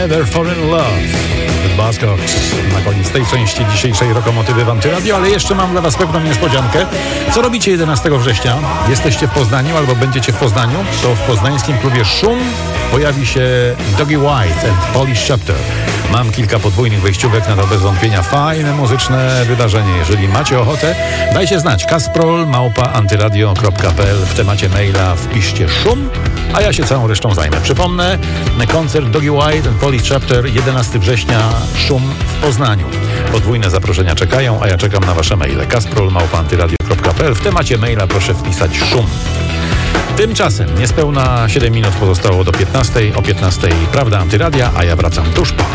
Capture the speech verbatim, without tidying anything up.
Ever Fall in Love, The Buzzcocks. Na koniec tej części dzisiejszej Rokomotywy w Antyradio, ale jeszcze mam dla Was pewną niespodziankę. Co robicie jedenastego września? Jesteście w Poznaniu albo będziecie w Poznaniu? To w poznańskim klubie Szum pojawi się Dougie White and Polish Chapter. Mam kilka podwójnych wejściówek na to bez wątpienia fajne muzyczne wydarzenie. Jeżeli macie ochotę, dajcie znać. kasprol małpa antyradio kropka p l. W temacie maila wpiszcie Szum, a ja się całą resztą zajmę. Przypomnę, koncert Dougie White and Polish Chapter jedenastego września, Szum w Poznaniu. Podwójne zaproszenia czekają, a ja czekam na Wasze maile. kasprol małpa antyradio kropka p l. W temacie maila proszę wpisać Szum. Tymczasem niespełna siedem minut pozostało do piętnastej. O piętnastej Prawda Antyradia, a ja wracam tuż po.